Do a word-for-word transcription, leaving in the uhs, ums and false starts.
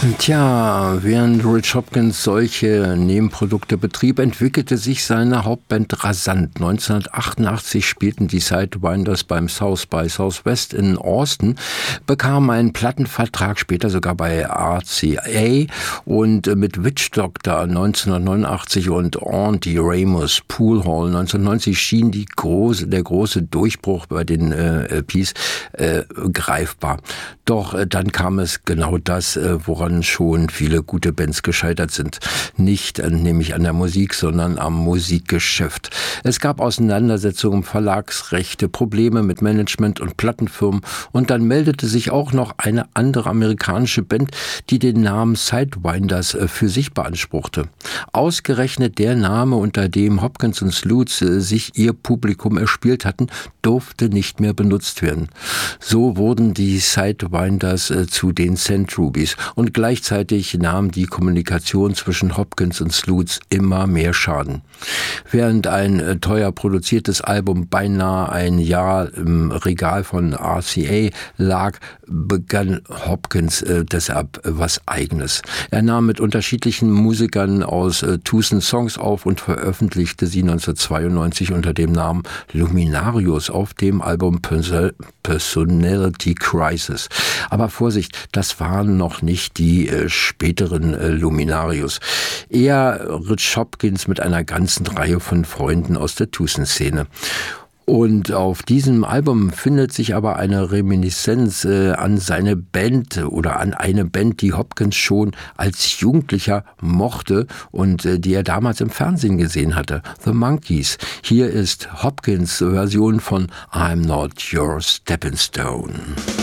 Tja, während Rich Hopkins solche Nebenprodukte betrieb, entwickelte sich seine Hauptband rasant. neunzehnhundertachtundachtzig spielten die Sidewinders beim South by Southwest in Austin, bekamen einen Plattenvertrag, später sogar bei R C A, und mit Witch Doctor neunzehnhundertneunundachtzig und Auntie Ramos Pool Hall neunzehnhundertneunzig schien die große, der große Durchbruch bei den äh, L Ps äh, greifbar. Doch äh, dann kam es genau das, äh, woran schon viele gute Bands gescheitert sind. Nicht äh, nämlich an der Musik, sondern am Musikgeschäft. Es gab Auseinandersetzungen um Verlagsrechte, Probleme mit Management und Plattenfirmen, und dann meldete sich auch noch eine andere amerikanische Band, die den Namen Sidewinders äh, für sich beanspruchte. Ausgerechnet der Name, unter dem Hopkins und Sloots äh, sich ihr Publikum erspielt hatten, durfte nicht mehr benutzt werden. So wurden die Sidewinders äh, zu den Saint Rubies, und gleichzeitig nahm die Kommunikation zwischen Hopkins und Sloots immer mehr Schaden. Während ein äh, teuer produziertes Album beinahe ein Jahr im Regal von R C A lag, begann Hopkins äh, deshalb äh, was Eigenes. Er nahm mit unterschiedlichen Musikern aus äh, Tucson Songs auf und veröffentlichte sie neunzehnhundertzweiundneunzig unter dem Namen Luminarius auf dem Album Personality Crisis. Aber Vorsicht, das waren noch nicht die äh, späteren äh, Luminarius. Eher Rich Hopkins mit einer ganzen Reihe von Freunden aus der Tucson-Szene. Und auf diesem Album findet sich aber eine Reminiszenz äh, an seine Band oder an eine Band, die Hopkins schon als Jugendlicher mochte und äh, die er damals im Fernsehen gesehen hatte. The Monkees. Hier ist Hopkins' Version von I'm Not Your Stepping Stone.